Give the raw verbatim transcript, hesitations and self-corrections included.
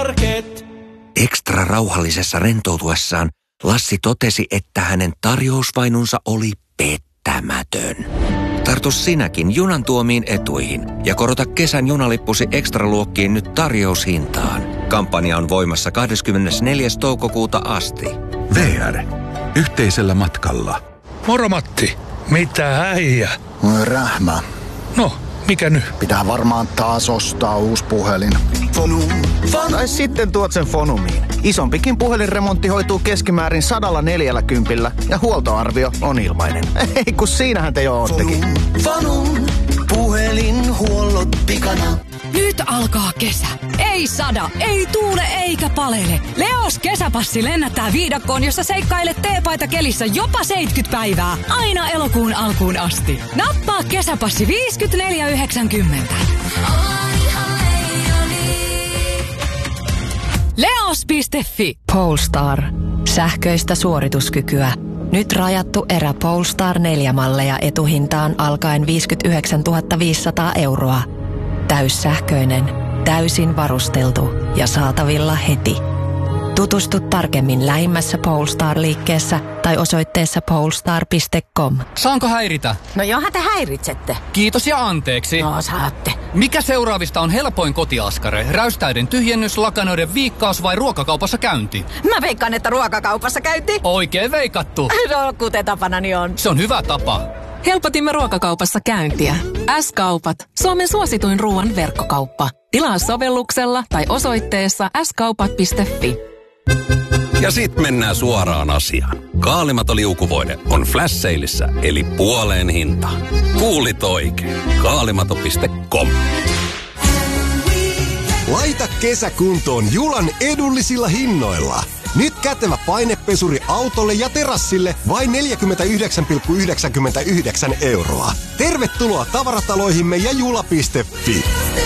Market. Ekstra rauhallisessa rentoutuessaan Lassi totesi, että hänen tarjousvainunsa oli pettämätön. Tartu sinäkin junan tuomiin etuihin ja korota kesän junalippusi ekstraluokkiin nyt tarjoushintaan. Kampanja on voimassa kahdeskymmenesneljäs toukokuuta asti. V R. Yhteisellä matkalla. Moro Matti. Mitä äijä? Rähmä. No, mikä nyt? Pitää varmaan taas ostaa uusi puhelin. Fonum. Tai sitten tuot sen Fonumiin. Isompikin puhelinremontti hoituu keskimäärin sadalla neljälläkympillä ja huoltoarvio on ilmainen. Ei kun siinähän te jo oottekin. Fonum. Puhelinhuollot pikana. Nyt alkaa kesä. Ei sada, ei tuule eikä palele. Leos kesäpassi lennättää viidakkoon, jossa seikkailet teepaita kelissä jopa seitsemänkymmentä päivää. Aina elokuun alkuun asti. Nappaa kesäpassi viisikymmentäneljä yhdeksänkymmentä. Leos piste fi. Polestar. Sähköistä suorituskykyä. Nyt rajattu erä Polestar neljä malleja etuhintaan alkaen viisikymmentäyhdeksäntuhatta viisisataa euroa. Täyssähköinen, täysin varusteltu ja saatavilla heti. Tutustu tarkemmin lähimmässä Polestar-liikkeessä tai osoitteessa polestar piste com. Saanko häiritä? No johan te häiritsette. Kiitos ja anteeksi. No saatte. Mikä seuraavista on helpoin kotiaskare? Räystäiden tyhjennys, lakanoiden viikkaus vai ruokakaupassa käynti? Mä veikkaan, että ruokakaupassa käynti. Oikein veikattu. No kuten tapanani on. Se on hyvä tapa. Helpotimme ruokakaupassa käyntiä. S-kaupat. Suomen suosituin ruoan verkkokauppa. Tilaa sovelluksella tai osoitteessa s kaupat piste fi. Ja sit mennään suoraan asiaan. Kaalimaton liukuvoide on flash saleissa, eli puoleen hintaan. Kuulit oikein. Kaalimato piste com. Laita kesä kuntoon Julan edullisilla hinnoilla. Nyt kätevä painepesuri autolle ja terassille vain neljäkymmentäyhdeksän pilkku yhdeksänkymmentäyhdeksän euroa. Tervetuloa tavarataloihimme ja jula piste fi.